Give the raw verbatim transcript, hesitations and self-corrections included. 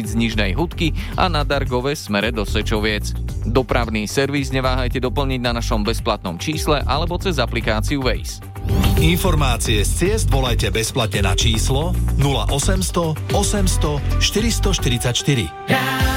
z Nižnej Hudky a na Dargove smere do Sečoviec. Dopravný servis neváhajte doplniť na našom bezplatnom čísle alebo cez aplikáciu Waze. Informácie z ciest volajte bezplatne na číslo nula osemsto osemsto štyristoštyridsaťštyri.